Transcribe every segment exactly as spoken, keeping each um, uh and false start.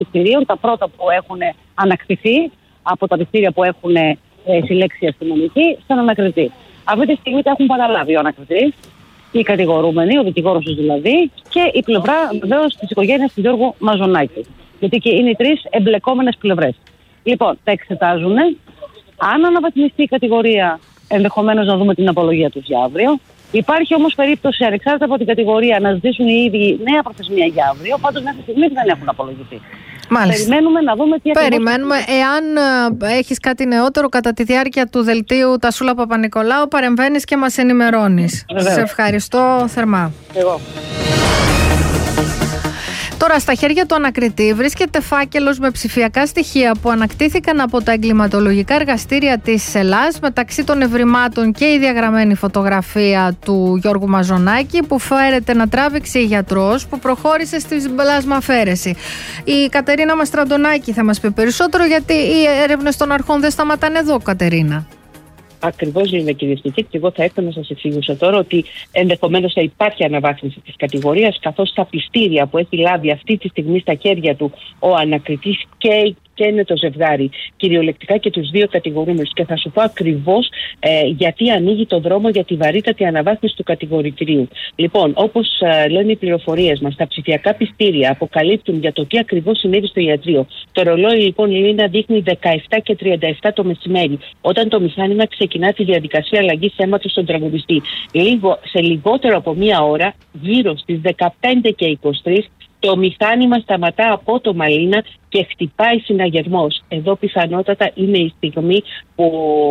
πιστηρίων, τα πρώτα που έχουν ανακτηθεί από τα πιστήρια που έχουν ε, συλλέξει αστυνομικοί, στον ανακριτή. Αυτή τη στιγμή τα έχουν παραλάβει ο ανακριτής, οι κατηγορούμενοι, ο δικηγόρος τους δηλαδή, και η πλευρά βεβαίως της οικογένειας του Γιώργου Μαζονάκη. Γιατί και είναι οι τρεις εμπλεκόμενες πλευρές. Λοιπόν, τα εξετάζουν. Αν αναβαθμιστεί η κατηγορία, ενδεχομένως να δούμε την απολογία τους για αύριο. Υπάρχει όμως περίπτωση, ανεξάρτητα από την κατηγορία, να ζητήσουν οι ίδιοι νέα προθεσμία για αύριο. Πάντως μέχρι στιγμή δεν έχουν απολογηθεί. Μάλιστα. Περιμένουμε να δούμε τι ακριβώς. Περιμένουμε. Εάν ε, έχεις κάτι νεότερο κατά τη διάρκεια του δελτίου Τασούλα Παπα-Νικολάου, παρεμβαίνεις και μας ενημερώνεις. Σε ευχαριστώ θερμά. Εγώ. Τώρα, στα χέρια του ανακριτή βρίσκεται φάκελος με ψηφιακά στοιχεία που ανακτήθηκαν από τα εγκληματολογικά εργαστήρια της Ελλάς, μεταξύ των ευρημάτων και η διαγραμμένη φωτογραφία του Γιώργου Μαζονάκη, που φέρεται να τράβηξε η γιατρός που προχώρησε στη πλασμαφαίρεση. Η Κατερίνα Μαστραντονάκη θα μας πει περισσότερο, γιατί οι έρευνες των αρχών δεν σταματάνε εδώ, Κατερίνα. Ακριβώς, Λίνα, κυρία Στοιχή, και εγώ θα έρθω να σας εξηγήσω τώρα ότι ενδεχομένως θα υπάρχει αναβάθμιση της κατηγορίας, καθώς τα πιστήρια που έχει λάβει αυτή τη στιγμή στα χέρια του ο ανακριτής και και είναι το ζευγάρι, κυριολεκτικά και τους δύο κατηγορούμενους. Και θα σου πω ακριβώς ε, γιατί ανοίγει το δρόμο για τη βαρύτατη αναβάθμιση του κατηγορητηρίου. Λοιπόν, όπως ε, λένε οι πληροφορίες μας, τα ψηφιακά πιστήρια αποκαλύπτουν για το τι ακριβώς συνέβη στο ιατρείο. Το ρολόι, λοιπόν, Λίνα, δείχνει δεκαεπτά και τριάντα επτά το μεσημέρι, όταν το μηχάνημα ξεκινά τη διαδικασία αλλαγής αίματος στον τραγουδιστή. Λίγο, σε λιγότερο από μία ώρα, γύρω στις δεκαπέντε και είκοσι τρία, το μηχάνημα σταματά απότομα, Λίνα, και χτυπάει συναγερμός. Εδώ πιθανότατα είναι η στιγμή που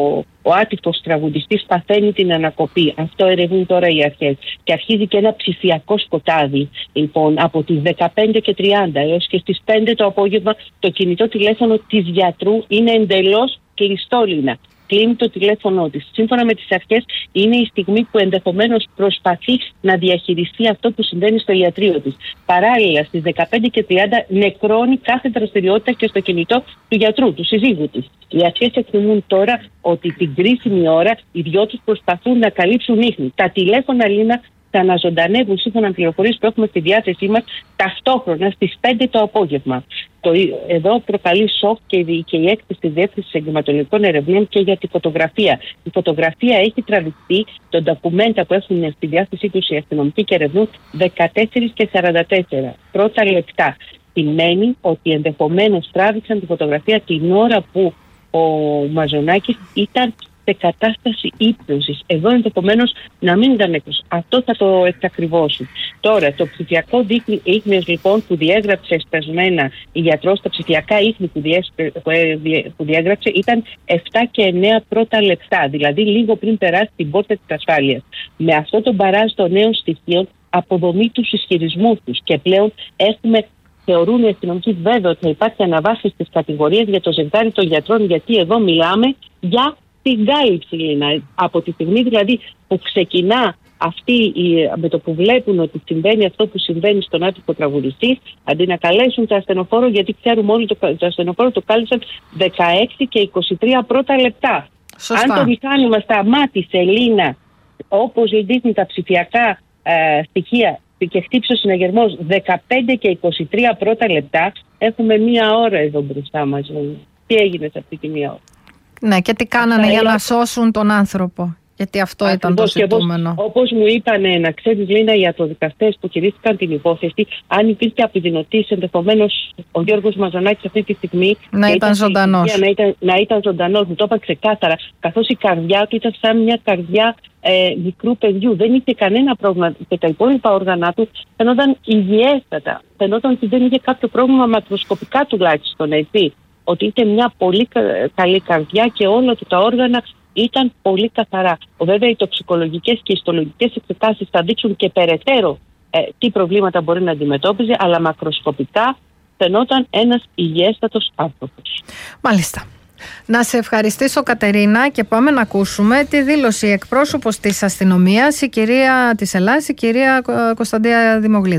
ο άτυπος τραγουδιστής παθαίνει την ανακοπή. Αυτό ερευνούν τώρα οι αρχές. Και αρχίζει και ένα ψηφιακό σκοτάδι. Λοιπόν, από τις δεκαπέντε και τριάντα έως και στις πέντε το απόγευμα, το κινητό τηλέφωνο της γιατρού είναι εντελώς κλειστό, Λίνα. Κλείνει το τηλέφωνο της. Σύμφωνα με τις αρχές, είναι η στιγμή που ενδεχομένως προσπαθεί να διαχειριστεί αυτό που συμβαίνει στο ιατρείο της. Παράλληλα, στις δεκαπέντε και τριάντα νεκρώνει κάθε δραστηριότητα και στο κινητό του γιατρού, του συζύγου της. Οι αρχές εκτιμούν τώρα ότι την κρίσιμη ώρα οι δυο τους προσπαθούν να καλύψουν ίχνη. Τα τηλέφωνα, Λίνα, θα αναζωντανεύουν, σύμφωνα με πληροφορίες που έχουμε στη διάθεσή μας, ταυτόχρονα στις πέντε το απόγευμα. Το, εδώ προκαλεί σοκ και η, και η έκθεση της Διεύθυνσης Εγκληματολογικών Ερευνών και για τη φωτογραφία. Η φωτογραφία έχει τραβηχτεί, το ντοκουμέντα που έχουν στη διάθεσή τους οι αστυνομικοί και ερευνούν, δεκατέσσερα και σαράντα τέσσερα πρώτα λεπτά. Σημαίνει ότι ενδεχομένως τράβηξαν τη φωτογραφία την ώρα που ο Μαζονάκης ήταν σε κατάσταση ύπνωσης. Εδώ ενδεχομένως να μην ήταν έκρος. Αυτό θα το εξακριβώσουν. Τώρα, το ψηφιακό δίκτυο ίχνες, λοιπόν, που διέγραψε εσπεσμένα η γιατρός, τα ψηφιακά ίχνη που, διέσπε, που διέγραψε ήταν επτά και εννέα πρώτα λεπτά, δηλαδή λίγο πριν περάσει την πόρτα της ασφάλειας. Με αυτό τον μπαράζ των νέων στοιχείων αποδομεί τους ισχυρισμούς τους και πλέον έχουμε. Θεωρούν οι αστυνομικοί βέβαια ότι θα υπάρχει αναβάθμιση της κατηγορίας για το ζευγάρι των γιατρών, γιατί εδώ μιλάμε για την κάλυψη, Λίνα. Από τη στιγμή δηλαδή που ξεκινά αυτή, με το που βλέπουν ότι συμβαίνει αυτό που συμβαίνει στον άτυπο τραγουδιστή, αντί να καλέσουν το ασθενοφόρο, γιατί ξέρουμε όλοι το, το ασθενοφόρο το κάλεσαν δεκαέξι και είκοσι τρία πρώτα λεπτά. Σωστά. Αν το μηχάνημα σταμάτησε, Λίνα, όπως δείχνουν τα ψηφιακά ε, στοιχεία, και χτύψε ο συναγερμός δεκαπέντε και είκοσι τρία πρώτα λεπτά, έχουμε μία ώρα εδώ μπροστά μας. Τι έγινε σε αυτή τη μία ώρα? Ναι, και τι κάνανε για να σώσουν τον άνθρωπο? Γιατί αυτό Ακριβώς, ήταν το ζητούμενο. Όπως, όπως μου είπανε, να ξέρεις, Λίνα, οι ιατροδικαστές που χειρίστηκαν την υπόθεση, αν υπήρχε απειδηνωτής, ενδεχομένως ο Γιώργος Μαζονάκης αυτή τη στιγμή να ήταν, ήταν ζωντανός. Να ήταν, να ήταν ζωντανός. Μου το είπα ξεκάθαρα. Καθώς η καρδιά του ήταν σαν μια καρδιά ε, μικρού παιδιού. Δεν είχε κανένα πρόβλημα. Και τα υπόλοιπα όργανα του φαινόταν υγιέστατα. Φαινόταν ότι δεν είχε κάποιο πρόβλημα μακροσκοπικά τουλάχιστον, έτσι. Ότι είχε μια πολύ καλή καρδιά και όλα του τα όργανα ήταν πολύ καθαρά. Βέβαια, οι τοξικολογικές και οι ιστολογικές εξετάσεις θα δείξουν και περαιτέρω ε, τι προβλήματα μπορεί να αντιμετώπιζε, αλλά μακροσκοπικά φαινόταν ένας υγιέστατος άνθρωπος. Μάλιστα. Να σε ευχαριστήσω, Κατερίνα, και πάμε να ακούσουμε τη δήλωση εκπρόσωπος της αστυνομίας, η κυρία της Ελλάς, η κυρία Κωνσταντία Δημογλίδου.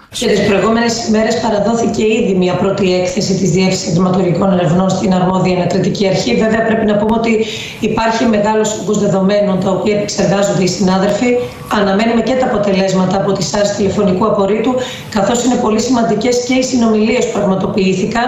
Και τις προηγούμενες ημέρες παραδόθηκε ήδη μια πρώτη έκθεση της Διεύθυνσης Εγκληματολογικών Ερευνών στην αρμόδια ανακριτική αρχή. Βέβαια, πρέπει να πούμε ότι υπάρχει μεγάλος όγκος δεδομένων τα οποία επεξεργάζονται οι συνάδελφοι. Αναμένουμε και τα αποτελέσματα από τις άρες τηλεφωνικού απορρίτου, καθώς είναι πολύ σημαντικές και οι συνομιλίες που πραγματοποιήθηκαν